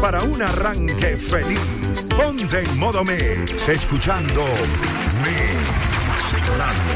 para un arranque feliz. Ponte en modo Mix, escuchando Mix Radio.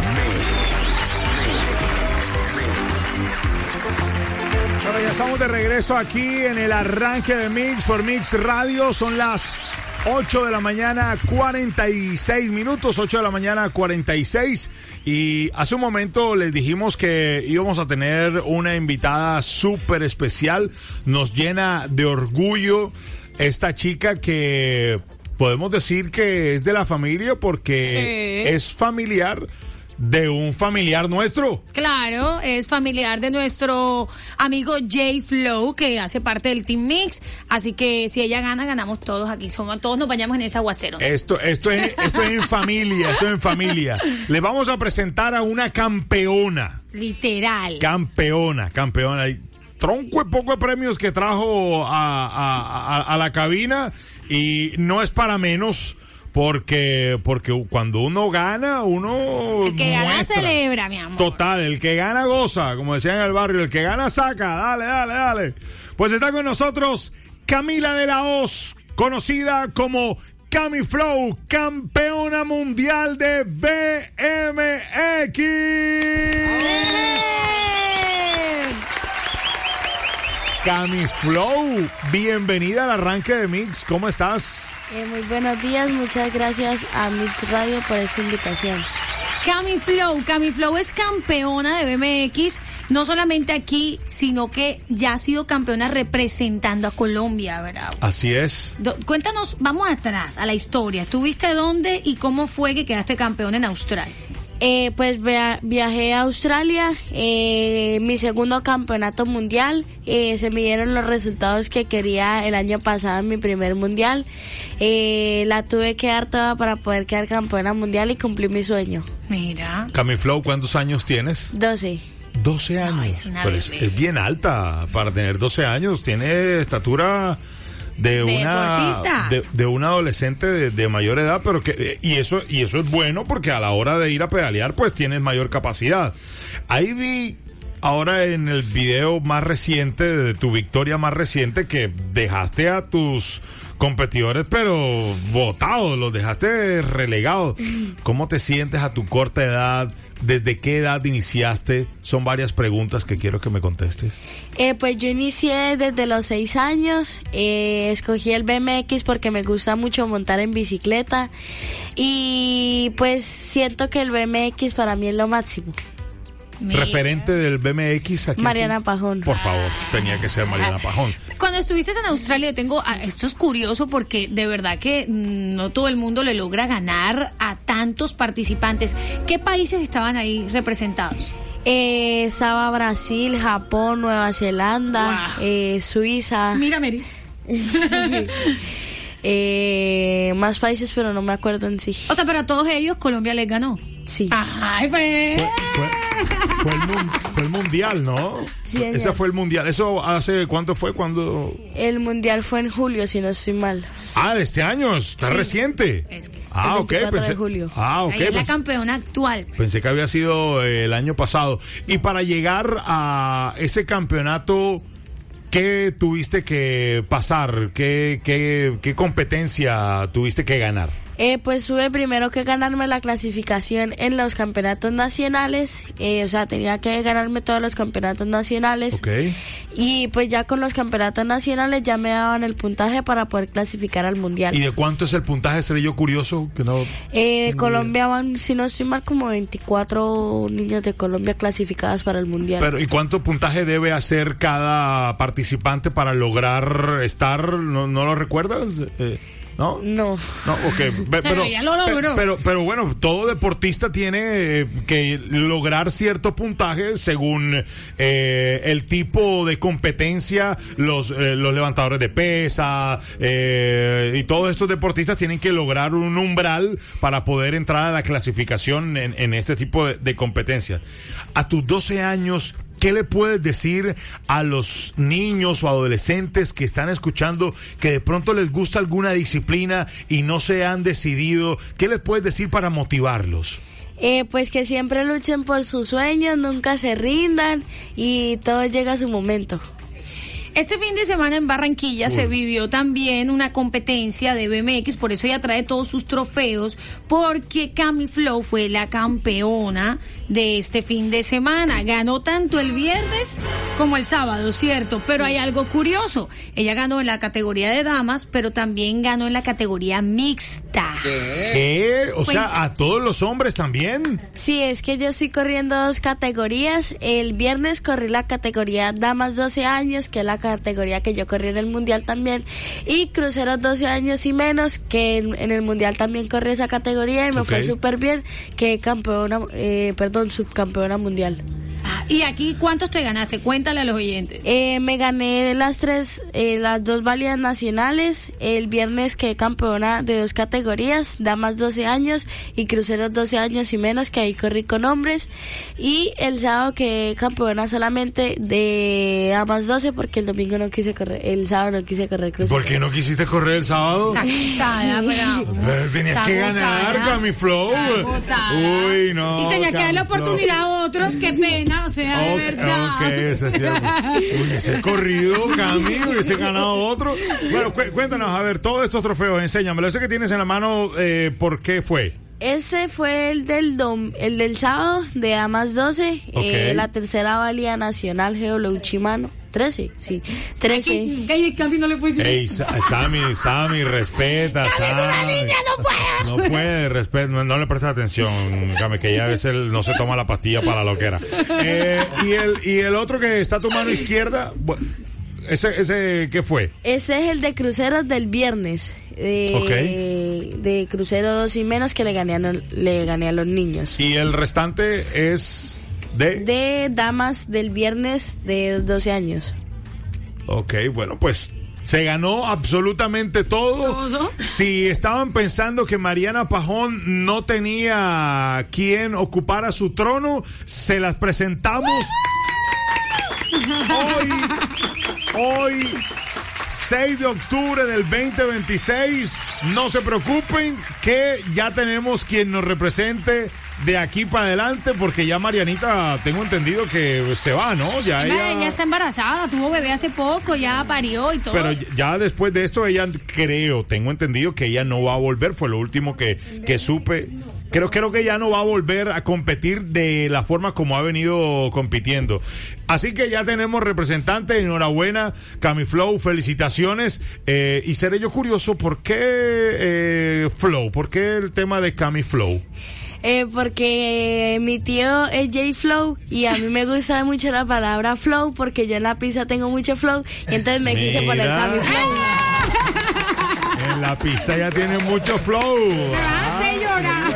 Bueno, ya estamos de regreso aquí en el arranque de Mix por Mix Radio. Son las 8 de la mañana, 46 minutos, 8 de la mañana, 46. Y hace un momento les dijimos que íbamos a tener una invitada súper especial. Nos llena de orgullo esta chica que podemos decir que es de la familia porque es familiar de un familiar nuestro. Claro, es familiar de nuestro amigo J Flow, que hace parte del Team Mix. Así que si ella gana, ganamos todos aquí. Todos nos bañamos en ese aguacero. Esto es en familia, esto es en familia. Les vamos a presentar a una campeona. Literal. Campeona. Tronco y poco de premios que trajo a la cabina. Y no es para menos. Porque cuando uno gana, uno el que gana muestra. Celebra, mi amor. Total, el que gana goza, como decían en el barrio, el que gana saca, dale. Pues está con nosotros Camila de la Hoz, conocida como Cami Flow, campeona mundial de BMX. Cami Flow, bienvenida al arranque de Mix, ¿cómo estás? Muy buenos días, muchas gracias a Mix Radio por esta invitación. Cami Flow es campeona de BMX, no solamente aquí, sino que ya ha sido campeona representando a Colombia, ¿verdad? Así es. Cuéntanos, vamos atrás a la historia. ¿Estuviste dónde y cómo fue que quedaste campeona en Australia? Pues viajé a Australia, mi segundo campeonato mundial, se me dieron los resultados que quería el año pasado en mi primer mundial, la tuve que dar toda para poder quedar campeona mundial y cumplí mi sueño. Mira. Cami Flow, ¿cuántos años tienes? 12. 12 años. No, es bien alta para tener 12 años, tiene estatura de una adolescente de mayor edad, pero y eso es bueno porque a la hora de ir a pedalear pues tienes mayor capacidad. Ahí vi ahora en el video más reciente de tu victoria más reciente que dejaste a tus competidores pero botados, los dejaste relegados. ¿Cómo te sientes a tu corta edad? ¿Desde qué edad iniciaste? Son varias preguntas que quiero que me contestes. Pues yo inicié desde los 6 años, escogí el BMX porque me gusta mucho montar en bicicleta y pues siento que el BMX para mí es lo máximo. Mira. Referente del BMX aquí. Mariana Pajón. Por favor, tenía que ser Mariana Pajón. Cuando estuviste en Australia, esto es curioso porque de verdad que no todo el mundo le logra ganar a tantos participantes. ¿Qué países estaban ahí representados? Estaba Brasil, Japón, Nueva Zelanda, Suiza. Mira, Meris. Más países, pero no me acuerdo en sí. O sea, pero a todos ellos Colombia les ganó. Sí. Ay, fue el mundial, ¿no? Sí, ese fue el mundial. ¿Eso hace cuánto fue? ¿Cuándo? El mundial fue en julio, si no estoy mal. Ah, de este año, está reciente. Es que el 24 de julio. O sea, es la campeona actual. Pensé que había sido el año pasado. Y para llegar a ese campeonato, ¿qué tuviste que pasar? ¿Qué competencia tuviste que ganar? Pues tuve primero que ganarme la clasificación en los campeonatos nacionales, o sea, tenía que ganarme todos los campeonatos nacionales. Okay. Y pues ya con los campeonatos nacionales ya me daban el puntaje para poder clasificar al mundial. ¿Y de cuánto es el puntaje? ¿Seré yo curioso? Que no. De Colombia van, si no estoy mal, como 24 niños de Colombia clasificadas para el mundial. Pero ¿y cuánto puntaje debe hacer cada participante para lograr estar? ¿No lo recuerdas? ¿No? No, ok. Pero ya lo logró. Pero bueno, todo deportista tiene que lograr cierto puntaje según el tipo de competencia, los levantadores de pesa y todos estos deportistas tienen que lograr un umbral para poder entrar a la clasificación en este tipo de competencia. A tus 12 años, ¿qué le puedes decir a los niños o adolescentes que están escuchando que de pronto les gusta alguna disciplina y no se han decidido? ¿Qué les puedes decir para motivarlos? Pues que siempre luchen por sus sueños, nunca se rindan y todo llega a su momento. Este fin de semana en Barranquilla se vivió también una competencia de BMX, por eso ella trae todos sus trofeos, porque Cami Flow fue la campeona de este fin de semana. Ganó tanto el viernes como el sábado, ¿cierto? Pero hay algo curioso. Ella ganó en la categoría de damas, pero también ganó en la categoría mixta. ¿Qué? O sea, ¿a todos los hombres también? Sí, es que yo estoy corriendo 2 categorías. El viernes corrí la categoría damas 12 años, que es la categoría que yo corrí en el mundial también, y cruceros 12 años y menos, que en el mundial también corrí esa categoría y me fue súper bien, que subcampeona mundial. ¿Y aquí cuántos te ganaste? Cuéntale a los oyentes. Me gané las 2 válidas nacionales. El viernes quedé campeona de 2 categorías, damas 12 años y cruceros 12 años y menos, que ahí corrí con hombres. Y el sábado quedé campeona solamente de damas 12, porque el domingo no quise correr, el sábado no quise correr cruceros. ¿Por qué no quisiste correr el sábado? Está cansada, Pero tenías que ganar, Cami Flow. Uy, no. Y tenía que dar la oportunidad a otros, qué pena, o sea, de verdad. Ok, eso es cierto. Hubiese corrido, Cami, hubiese ganado otro. Bueno, cuéntanos, a ver, todos estos trofeos, enséñamelo. Ese que tienes en la mano, ¿por qué fue? Ese fue el del sábado, de damas 12, la tercera válida nacional Geolauchimano. 13, sí. 13. Ay, Cami no le puede decir. Ey, Sammy, respeta, Sammy. Es una niña, no puedo. No puede, respeta, no le prestes atención, Cami, que ya a veces no se toma la pastilla para lo que era. Y el otro que está a tu mano izquierda, ese ¿qué fue? Ese es el de cruceros del viernes. De crucero 2 y menos, que le gané a los niños. Y el restante es de damas del viernes de 12 años. Ok, bueno, pues se ganó absolutamente todo. Si estaban pensando que Mariana Pajón no tenía quien ocupara su trono, se las presentamos hoy 6 de octubre del 2026. No se preocupen, que ya tenemos quien nos represente de aquí para adelante, porque ya Marianita, tengo entendido que se va, ¿no? Ya ella está embarazada, tuvo bebé hace poco, ya parió y todo. Pero ya después de esto, ella, tengo entendido que ella no va a volver, fue lo último que supe. Creo que ya no va a volver a competir de la forma como ha venido compitiendo. Así que ya tenemos representante. Enhorabuena, Cami Flow, felicitaciones. Y seré yo curioso, ¿por qué Flow? ¿Por qué el tema de Cami Flow? Porque mi tío es J Flow y a mí me gusta mucho la palabra flow, porque yo en la pista tengo mucho flow, y entonces me quise poner Cami Flow. En la pista ya tiene mucho flow. Hace llorar.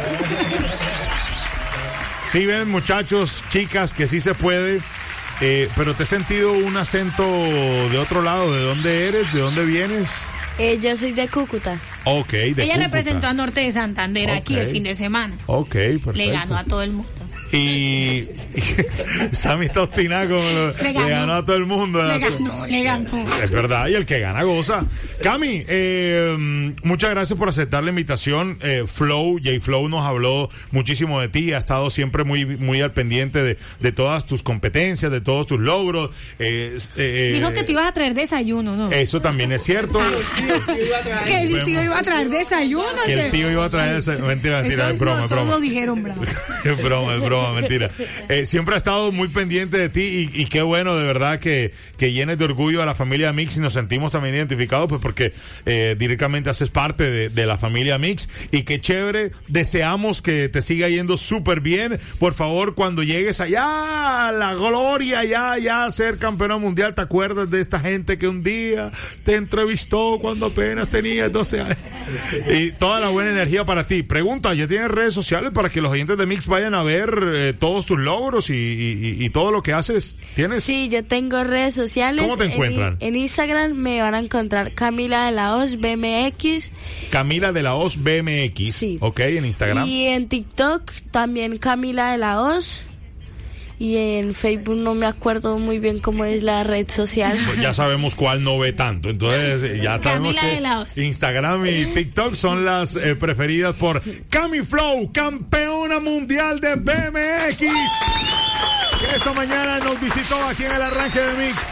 Sí, ven, muchachos, chicas, que sí se puede. Pero te he sentido un acento de otro lado. ¿De dónde eres? ¿De dónde vienes? Yo soy de Cúcuta. Ok, de Cúcuta. Ella representó a Norte de Santander aquí el fin de semana. Ok, perfecto. Le ganó a todo el mundo. Y Sammy está obstinado con le ganó a todo el mundo. Le ganó. Es verdad, y el que gana goza. Cami, muchas gracias por aceptar la invitación. J Flow nos habló muchísimo de ti, ha estado siempre muy al pendiente de todas tus competencias, de todos tus logros. Dijo que te ibas a traer desayuno, ¿no? Eso también es cierto. Que el tío iba a traer desayuno. Que el tío iba a traer desayuno. Mentira, es broma. Eso lo dijeron, bravo. Es broma, mentira. Siempre ha estado muy pendiente de ti y qué bueno, de verdad, que llenes de orgullo a la familia Mix, y nos sentimos también identificados, pues porque directamente haces parte de la familia Mix, y qué chévere. Deseamos que te siga yendo súper bien. Por favor, cuando llegues allá, la gloria, ya ser campeona mundial, ¿te acuerdas de esta gente que un día te entrevistó cuando apenas tenías 12 años? Y toda la buena energía para ti. Pregunta, ¿ya tienes redes sociales para que los oyentes de Mix vayan a ver todos tus logros y todo lo que haces? ¿Tienes? Sí, yo tengo redes sociales. ¿Cómo te encuentran? En Instagram me van a encontrar Camila de la Hoz BMX. Camila de la Hoz BMX. Sí. Ok, en Instagram. Y en TikTok también Camila de la Hoz. Y en Facebook no me acuerdo muy bien cómo es la red social. Pues ya sabemos cuál no ve tanto. Entonces ya sabemos que Instagram y TikTok son las preferidas por Cami Flow, campeona mundial de BMX. Que esta mañana nos visitó aquí en el arranque de Mix.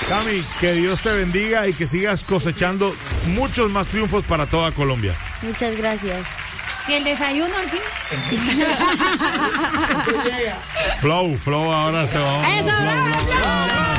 Cami, que Dios te bendiga y que sigas cosechando muchos más triunfos para toda Colombia. Muchas gracias. ¿Y el desayuno al fin? Flow ahora se va. ¡Eso, Flow.